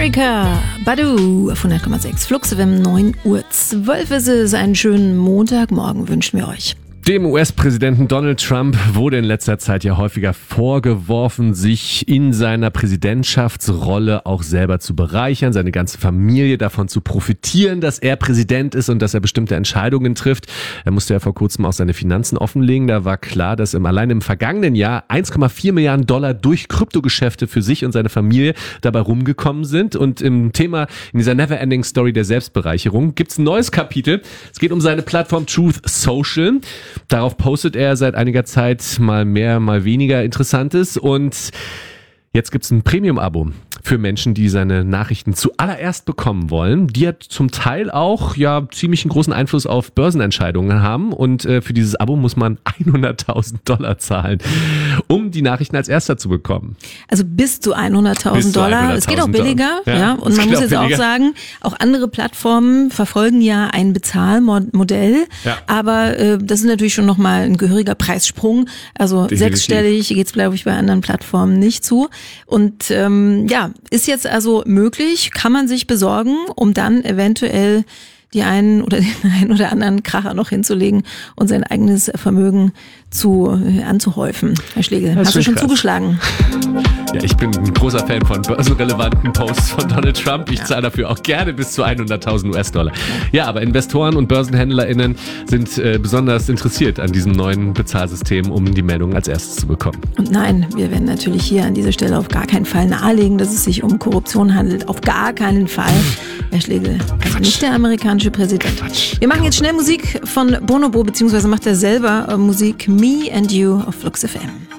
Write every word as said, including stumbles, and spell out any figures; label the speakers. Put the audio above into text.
Speaker 1: America, Badu auf hundert Komma sechs, Flux F M, neun Uhr zwölf ist es. Einen schönen Montagmorgen wünschen wir euch.
Speaker 2: Dem U S-Präsidenten Donald Trump wurde in letzter Zeit ja häufiger vorgeworfen, sich in seiner Präsidentschaftsrolle auch selber zu bereichern, seine ganze Familie davon zu profitieren, dass er Präsident ist und dass er bestimmte Entscheidungen trifft. Er musste ja vor kurzem auch seine Finanzen offenlegen. Da war klar, dass im, allein im vergangenen Jahr eins Komma vier Milliarden Dollar durch Kryptogeschäfte für sich und seine Familie dabei rumgekommen sind. Und im Thema, in dieser Never-Ending Story der Selbstbereicherung, gibt's ein neues Kapitel. Es geht um seine Plattform Truth Social. Darauf postet er seit einiger Zeit mal mehr, mal weniger Interessantes und jetzt gibt's ein Premium-Abo für Menschen, die seine Nachrichten zuallererst bekommen wollen, die ja zum Teil auch ja ziemlich einen großen Einfluss auf Börsenentscheidungen haben und äh, für dieses Abo muss man hunderttausend Dollar zahlen, um die Nachrichten als erster zu bekommen.
Speaker 1: Also bis zu hunderttausend Dollar. Es geht auch billiger, ja. ja. Und man muss jetzt billiger. auch sagen, auch andere Plattformen verfolgen ja ein Bezahlmodell, ja. aber äh, das ist natürlich schon nochmal ein gehöriger Preissprung. Also Definitiv. sechsstellig geht's, glaube ich, bei anderen Plattformen nicht zu. Und ähm, ja, ist jetzt also möglich, kann man sich besorgen, um dann eventuell die einen oder den einen oder anderen Kracher noch hinzulegen und sein eigenes Vermögen zu äh, anzuhäufen. Herr Schlegel, hast du schon krass. zugeschlagen?
Speaker 2: Ja, ich bin ein großer Fan von börsenrelevanten Posts von Donald Trump. Ich ja. zahle dafür auch gerne bis zu hunderttausend U S-Dollar. Ja, aber Investoren und BörsenhändlerInnen sind äh, besonders interessiert an diesem neuen Bezahlsystem, um die Meldungen als erstes zu bekommen.
Speaker 1: Und nein, wir werden natürlich hier an dieser Stelle auf gar keinen Fall nahelegen, dass es sich um Korruption handelt. Auf gar keinen Fall. Herr Schlegel, also nicht der amerikanische Präsident. Quatsch. Wir machen jetzt schnell Musik von Bonobo, beziehungsweise macht er selber äh, Musik Me and You auf Flux F M.